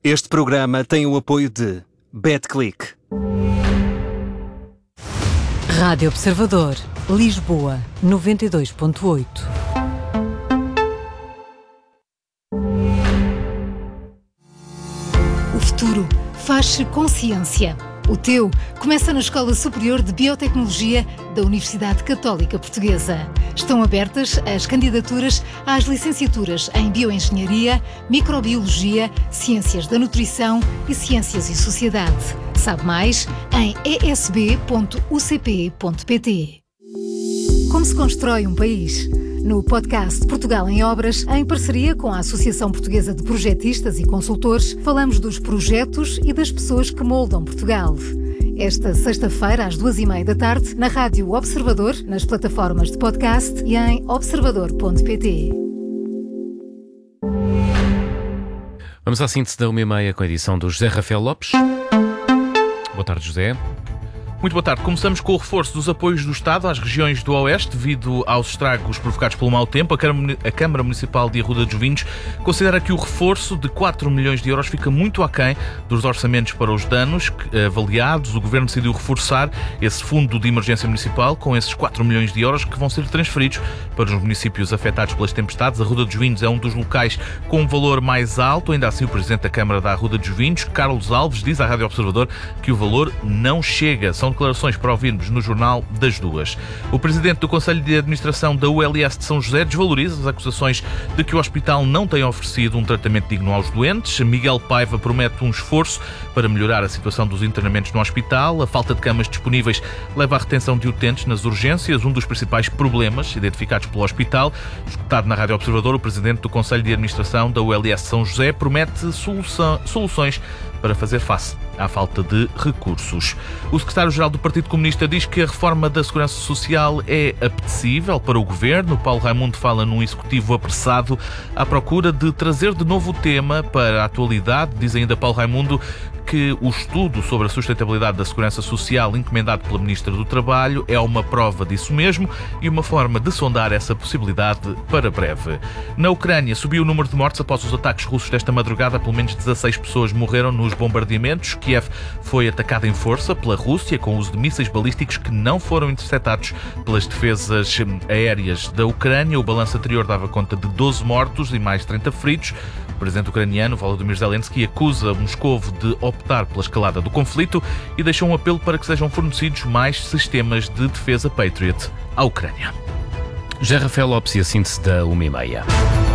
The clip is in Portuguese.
Este programa tem o apoio de BetClick. Rádio Observador, Lisboa, 92.8. O futuro faz-se com ciência. O teu começa na Escola Superior de Biotecnologia da Universidade Católica Portuguesa. Estão abertas as candidaturas às licenciaturas em Bioengenharia, Microbiologia, Ciências da Nutrição e Ciências e Sociedade. Sabe mais em esb.ucp.pt. Como se constrói um país? No podcast Portugal em Obras, em parceria com a Associação Portuguesa de Projetistas e Consultores, falamos dos projetos e das pessoas que moldam Portugal. Esta sexta-feira, às 14h30 da tarde, na Rádio Observador, nas plataformas de podcast e em observador.pt. Vamos à síntese da 1h30 com a edição do José Rafael Lopes. Boa tarde, José. Muito boa tarde. Começamos com o reforço dos apoios do Estado às regiões do Oeste devido aos estragos provocados pelo mau tempo. A Câmara Municipal de Arruda dos Vinhos considera que o reforço de 4 milhões de euros fica muito aquém dos orçamentos para os danos avaliados. O Governo decidiu reforçar esse fundo de emergência municipal com esses 4 milhões de euros que vão ser transferidos para os municípios afetados pelas tempestades. A Arruda dos Vinhos é um dos locais com um valor mais alto. Ainda assim, o Presidente da Câmara da Arruda dos Vinhos, Carlos Alves, diz à Rádio Observador que o valor não chega. São declarações para ouvirmos no Jornal das Duas. O Presidente do Conselho de Administração da ULS de São José desvaloriza as acusações de que o hospital não tem oferecido um tratamento digno aos doentes. Miguel Paiva promete um esforço para melhorar a situação dos internamentos no hospital. A falta de camas disponíveis leva à retenção de utentes nas urgências, um dos principais problemas identificados pelo hospital. Escutado na Rádio Observador, o Presidente do Conselho de Administração da ULS de São José promete soluções para fazer face à falta de recursos. O secretário-geral do Partido Comunista diz que a reforma da Segurança Social é apetecível para o Governo. Paulo Raimundo fala num executivo apressado à procura de trazer de novo o tema para a atualidade. Diz ainda Paulo Raimundo que o estudo sobre a sustentabilidade da Segurança Social encomendado pela Ministra do Trabalho é uma prova disso mesmo e uma forma de sondar essa possibilidade para breve. Na Ucrânia subiu o número de mortes após os ataques russos desta madrugada. Pelo menos 16 pessoas morreram nos bombardeamentos. Kiev foi atacada em força pela Rússia com o uso de mísseis balísticos que não foram interceptados pelas defesas aéreas da Ucrânia. O balanço anterior dava conta de 12 mortos e mais 30 feridos. O presidente ucraniano, Volodymyr Zelensky, acusa Moscovo de optar pela escalada do conflito e deixou um apelo para que sejam fornecidos mais sistemas de defesa Patriot à Ucrânia. José Rafael Lopes e a síntese da 1h30.